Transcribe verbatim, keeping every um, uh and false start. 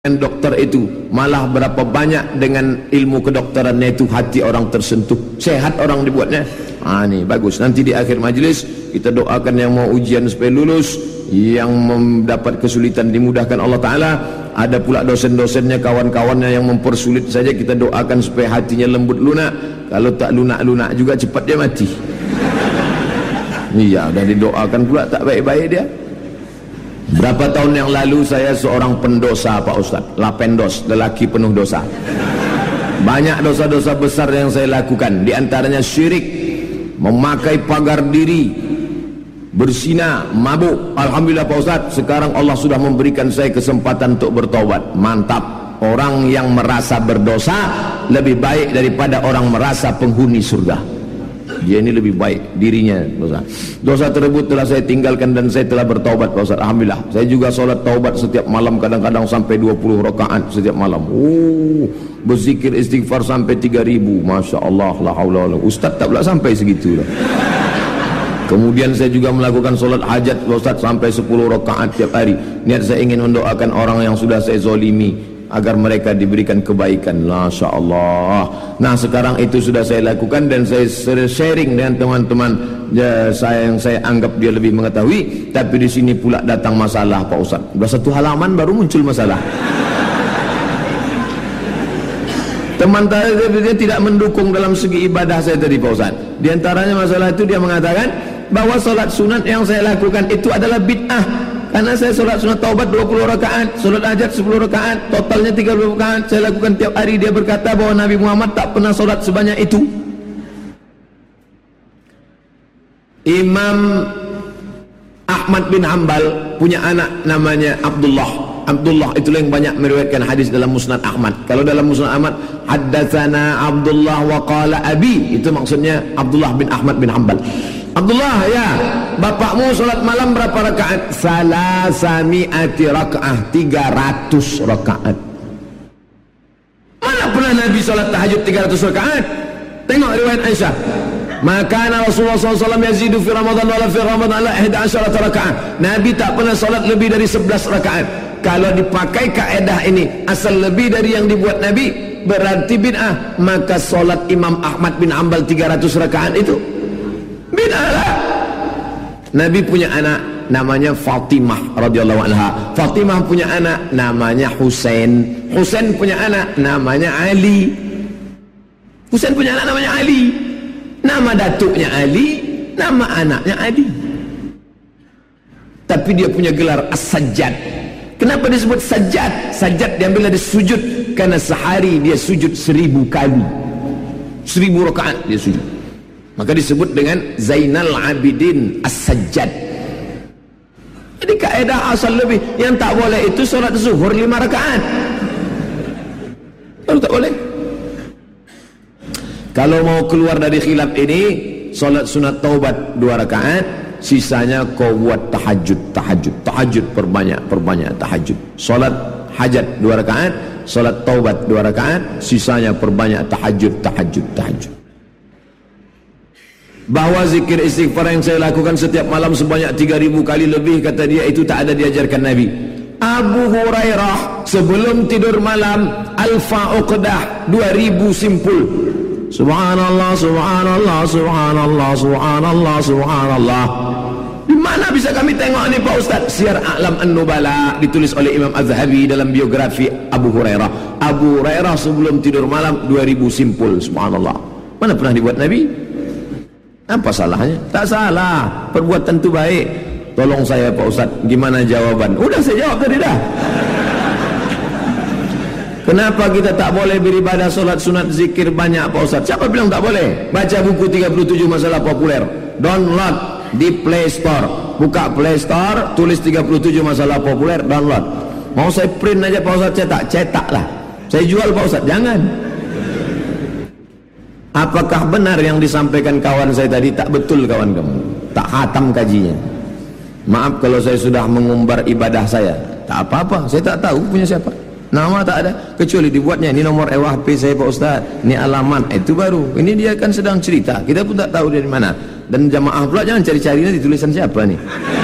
dengan dokter itu, malah berapa banyak dengan ilmu kedokterannya itu hati orang tersentuh, sehat orang dibuatnya. Ah ni bagus. Nanti di akhir majlis kita doakan yang mau ujian supaya lulus, yang mendapat kesulitan dimudahkan Allah Ta'ala. Ada pula dosen-dosennya, kawan-kawannya yang mempersulit saja, kita doakan supaya hatinya lembut lunak. Kalau tak lunak-lunak juga cepat dia mati. Iya, dan didoakan pula tak baik-baik dia. Berapa tahun yang lalu saya seorang pendosa Pak Ustaz, lapendos, lelaki penuh dosa. Banyak dosa-dosa besar yang saya lakukan, di antaranya syirik, memakai pagar diri, berzina, mabuk. Alhamdulillah Pak Ustaz, sekarang Allah sudah memberikan saya kesempatan untuk bertobat. Mantap. Orang yang merasa berdosa lebih baik daripada orang merasa penghuni surga. Dia ini lebih baik dirinya dosa. Dosa tersebut telah saya tinggalkan dan saya telah bertaubat Pak Ustaz. Alhamdulillah. Saya juga solat taubat setiap malam, kadang-kadang sampai dua puluh rakaat setiap malam. Oh, berzikir istighfar sampai tiga ribu. Masya Allah, la haula wala. Ustaz tak pula sampai segitu lah. Kemudian saya juga melakukan solat hajat Pak Ustaz sampai sepuluh rakaat tiap hari. Niat saya ingin mendoakan orang yang sudah saya zolimi agar mereka diberikan kebaikan. Masya Allah. Nah sekarang itu sudah saya lakukan dan saya sharing dengan teman-teman ya, saya yang saya anggap dia lebih mengetahui. Tapi di sini pula datang masalah Pak Ustaz. Sudah satu halaman baru muncul masalah. Teman saya dia tidak mendukung dalam segi ibadah saya tadi Pak Ustaz. Di antaranya masalah itu dia mengatakan bahwa solat sunat yang saya lakukan itu adalah bid'ah. Karena saya solat sunat taubat dua puluh rakaat, solat hajat sepuluh rakaat, totalnya tiga puluh rakaat saya lakukan tiap hari. Dia berkata bahwa Nabi Muhammad tak pernah solat sebanyak itu. Imam Ahmad bin Hanbal punya anak namanya Abdullah. Abdullah itulah yang banyak meriwayatkan hadis dalam Musnad Ahmad. Kalau dalam Musnad Ahmad, haddatsana Abdullah wa qala abi, itu maksudnya Abdullah bin Ahmad bin Hanbal. Abdullah, ya, bapakmu solat malam berapa rakaat? Salasami'ati rakaat, tiga ratus rakaat. Mana pernah Nabi solat tahajud tiga ratus rakaat? Tengok riwayat Aisyah. Maka Rasulullah sallallahu alaihi wasallam yazidu fi Ramadan wala fi Ramadan ala ihda asyarata rakaat. Nabi tak pernah solat lebih dari sebelas rakaat. Kalau dipakai kaedah ini, asal lebih dari yang dibuat Nabi berarti bid'ah. Maka solat Imam Ahmad bin Hanbal tiga ratus rakaat itu bid'ah lah. Nabi punya anak namanya Fatimah radhiyallahu anha. Fatimah punya anak namanya Husain. Husain punya anak namanya Ali. Husain punya anak namanya Ali. Nama datuknya Ali, nama anaknya Ali. Tapi dia punya gelar As-Sajjad. Kenapa disebut Sajjad? Sajjad diambil dari sujud, karena sehari dia sujud seribu kali, seribu rakaat dia sujud. Maka disebut dengan Zainal Abidin As-Sajjad. Jadi kaedah asal lebih. Yang tak boleh itu solat zuhur lima rakaat. Kalau tak boleh. Kalau mau keluar dari khilaf ini, solat sunat taubat dua rakaat, sisanya kau buat tahajud, tahajud, tahajud perbanyak, perbanyak tahajud. Solat hajat dua rakaat, solat taubat dua rakaat, sisanya perbanyak tahajud, tahajud, tahajud. Bahwa zikir istighfar yang saya lakukan setiap malam sebanyak tiga ribu kali lebih, kata dia, itu tak ada diajarkan Nabi. Abu Hurairah sebelum tidur malam alfa uqdah, dua ribu simpul. Subhanallah, subhanallah, subhanallah, subhanallah, subhanallah. Di mana bisa kami tengok ni Pak Ustaz? Syiar A'lam An-Nubala ditulis oleh Imam Az-Zahabi dalam biografi Abu Hurairah. Abu Hurairah sebelum tidur malam dua ribu simpul. Subhanallah. Mana pernah dibuat Nabi? Apa salahnya? Tak salah. Perbuatan tu baik. Tolong saya Pak Ustaz, gimana jawaban? Udah saya jawab tadi dah. Kenapa kita tak boleh beribadah solat sunat zikir banyak Pak Ustaz? Siapa bilang tak boleh? Baca buku tiga puluh tujuh masalah populer, download di Play Store. Buka Play Store, tulis tiga puluh tujuh masalah populer, download. Mau saya print aja Pak Ustaz cetak? Cetaklah. Saya jual Pak Ustaz? Jangan. Apakah benar yang disampaikan kawan saya tadi? Tak betul kawan kamu. Tak khatam kajinya. Maaf kalau saya sudah mengumbar ibadah saya. Tak apa-apa, saya tak tahu punya siapa. Nama tak ada, kecuali dibuatnya ini nomor ewah H P saya Pak Ustaz, ini alamat, itu baru. Ini dia kan sedang cerita, kita pun tak tahu dari mana. Dan jamaah pula jangan cari-cari nanti tulisan siapa nih.